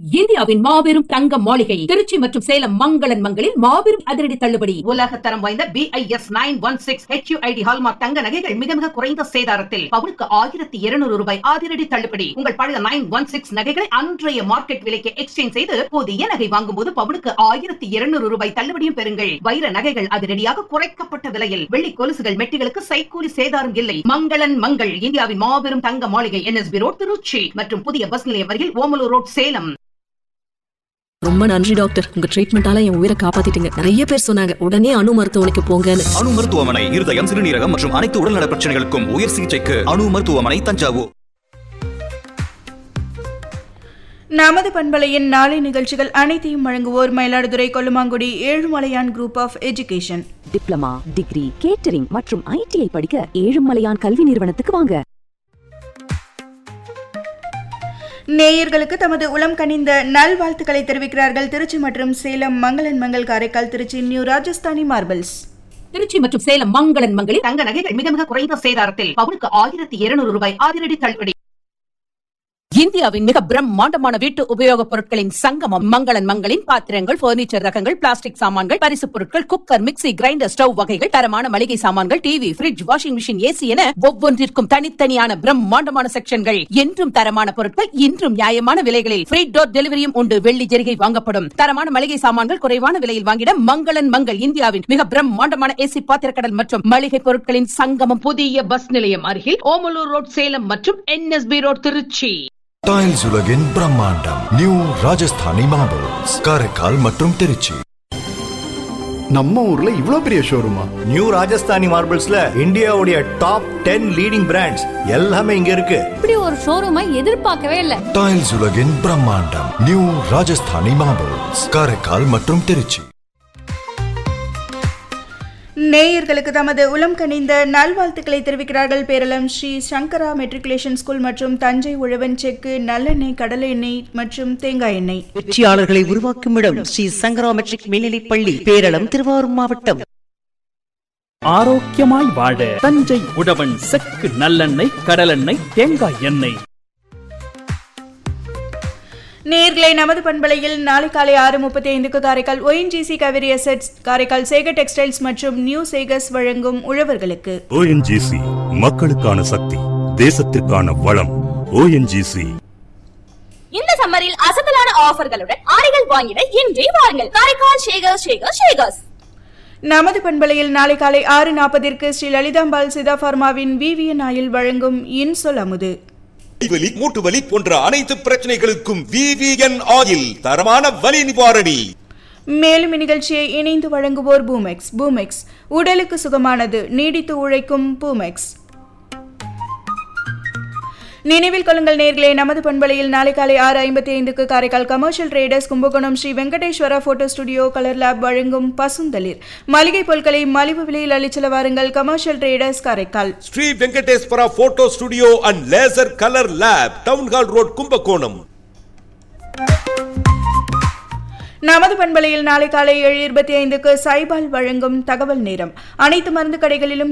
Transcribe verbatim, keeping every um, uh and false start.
இந்தியாவின் மாபெரும் தங்க மாளிகை திருச்சி மற்றும் சேலம் மங்களன் மங்களில் மாபெரும் அதிரடி தள்ளுபடி. உலக தரம் வாய்ந்த B I S nine one six H you I D hallmark தங்க நகைகள் மிக மிக குறைந்த சேதாரத்தில் பவுனுக்கு ஆயிரத்தி இருநூறு ரூபாய் அதிரடி தள்ளுபடி. உங்கள் பழைய நைன் ஒன் சிக்ஸ் நகைகளை அன்றைய மார்க்கெட் விலைக்கு எக்ஸ்சேஞ்ச் செய்து புதிய நகை வாங்கும் போது பவுனுக்கு ஆயிரத்தி இருநூறு ரூபாய் தள்ளுபடியும் பெறுங்கள். வைர நகைகள் அதிரடியாக குறைக்கப்பட்ட விலையில், வெள்ளி கொலுசுகள் மெட்டிகளுக்கு சைக்கூலி சேதாரம் இல்லை. மங்களன் மங்கள் இந்தியாவின் மாபெரும் தங்க மாளிகை N S B road Trichy மற்றும் புதிய பஸ் நிலையம் அருகில் ஓமலூர் ரோட் சேலம். ரொம்ப நன்றி டாக்டர், உங்க ட்ரீட்மெண்டால என் உயிரை காப்பாத்திட்டீங்க. நிறைய பேர் சொன்னாங்க உடனே அணு மருத்துவமனைக்கு போங்கன்னு. அணு மருத்துவமனை இருதயம், சிறுநீரகம் மற்றும் அனைத்து உடல்நல பிரச்சனைகளுக்கும் உயர் சிகிச்சைக்கு அணு மருத்துவமனை, தஞ்சாவூர். நமது பண்பலையின் நாளை நிகழ்ச்சிகள் அனைத்தையும் வழங்குவோர் Mayiladuthurai Kollumangudi Ezhumalaiyan group of education. Diploma, degree, catering மற்றும் ஐடிஐ படிக்க ஏழுமலையான் கல்வி நிறுவனத்துக்கு வாங்க. நேயர்களுக்கு தமது உளம் கனிந்த நல்வாழ்த்துக்களை தெரிவிக்கிறார்கள் திருச்சி மற்றும் சேலம் மங்களன் மங்கள், காரைக்கால், திருச்சி நியூ ராஜஸ்தானி மார்பிள்ஸ். திருச்சி மற்றும் சேலம் மங்களன் மங்களில் தங்க நகைகள் மிக மிக குறைந்த சேதாரத்தில் பவுனுக்கு ஆயிரத்தி இருநூறு ரூபாய் அதிரடி தள்ளுபடி. இந்தியாவின் மிக பிரம்மாண்டமான வீட்டு உபயோகப் பொருட்களின் சங்கமம் மங்களன் மங்களின் பாத்திரங்கள், பர்னிச்சர் ரகங்கள், பிளாஸ்டிக் சாமான்கள், பரிசு பொருட்கள், குக்கர், மிக்ஸி, கிரைண்டர், ஸ்டவ் வகைகள், தரமான மளிகை சாமான்கள், TV, fridge, washing machine, AC என ஒவ்வொன்றிற்கும் தனித்தனியான பிரம்மாண்டமான செக்ஷன்கள். என்றும் தரமான பொருட்கள், இன்றும் நியாயமான விலைகளில் ஃப்ரீ டோர் டெலிவரியும் உண்டு. வெள்ளி ஜெரிகை வாங்கப்படும். தரமான மளிகை சாமான்கள் குறைவான விலையில் வாங்கிட மங்களன் மங்கள் இந்தியாவின் மிக பிரம்மாண்டமான ஏசி பாத்திரக்கடல் மற்றும் மளிகை பொருட்களின் சங்கமம். புதிய பஸ் நிலையம் அருகில் ஓமலூர் ரோட் சேலம் மற்றும் N S B road Trichy. Tiles உலகின் பிரம்மாண்டம் நியூ ராஜஸ்தானி மார்பிள்ஸ், காரைக்கால் மற்றும் திருச்சி. நம்ம ஊர்ல இவ்ளோ பெரிய ஷோரூமா? நியூ ராஜஸ்தானி மார்பிள்ஸ்ல இந்தியாவுடைய டாப் டென் லீடிங் பிராண்ட்ஸ் எல்லாமே இங்க இருக்கு. இப்படி ஒரு ஷோரூமை எதிர்பார்க்கவே இல்ல. டைல்ஸ் உலகின் பிரம்மாண்டம் நியூ ராஜஸ்தானி மார்பிள்ஸ், காரைக்கால் மற்றும் திருச்சி. நேயர்களுக்கு தமது உளம் கனிந்த நல்வாழ்த்துக்களை தெரிவிக்கிறார்கள் பேரளம் ஸ்ரீ சங்கரா மெட்ரிகுலேஷன் ஸ்கூல் மற்றும் தஞ்சை உழவன் செக்கு, நல்லெண்ணெய், கடலை எண்ணெய் மற்றும் தேங்காய் எண்ணெய். வெற்றியாளர்களை உருவாக்கும் இடம் ஸ்ரீ சங்கரா மெட்ரிக் மேல்நிலைப் பள்ளி, பேரளம், திருவாரூர் மாவட்டம். ஆரோக்கியமாய் வாழ தஞ்சை உழவன் செக்கு, நல்லெண்ணெய், கடலெண்ணெய், தேங்காய் எண்ணெய். நேர்களை நமது பண்பலையில் நாளை காலை ஆறு முப்பத்தி ஐந்துக்கு காரைக்கால் ஓ N G C Kaveri assets, Karaikal Sekar textiles மற்றும் நியூ சேகர்ஸ் வழங்கும் உழவர்களுக்கு. ஓ என் ஜி சி மக்களுக்கான சக்தி, தேசத்திற்கான வளம். ஓ என் ஜி சி. இந்த சம்மரில் அசத்தலான ஆஃபர்களுடன் ஆடைகள் வாங்கிட இன்றே வாருங்கள். காரைக்கால் ஷேகர்ஸ் ஷேகர்ஸ் ஷேகர்ஸ். நமது பண்பலையில் நாளை காலை ஆறு நாற்பதிற்கு ஸ்ரீ லலிதாம்பாள் சிதா பார்மாவின் விவிஎன் ஆயில் வழங்கும் இன்சொல் அமுது. வலி, மூட்டு வலி போன்ற அனைத்து பிரச்சனைகளுக்கும் விவிஎன் ஆயில் தரமான வலி நிவாரணி. மேலும் இந்நிகழ்ச்சியை இணைந்து வழங்குவோர் பூமெக்ஸ். பூமெக்ஸ் உடலுக்கு சுகமானது, நீடித்து உழைக்கும் பூமெக்ஸ். நினைவில் கொள்ளுங்கள் நேர்களே, நமது பண்பலையில் நாளை காலை ஆறு ஐம்பத்தி ஐந்துக்கு Karaikal commercial traders Kumbakonam Sri Venkateswara photo studio colour lab வழங்கும் பசுந்தளிர். மளிகை பொருட்களை மலிவு விலையில் அளிச்சல வாருங்கள். Commercial traders Karaikal. Sri Venkateswara photo studio and laser colour lab, town hall road, Kumbakonam. நமது பண்பலையில் நாளை காலை ஏழு இருபத்தி ஐந்துக்கு சைபால் வழங்கும் தகவல் நேரம். அனைத்து மருந்து கடைகளிலும்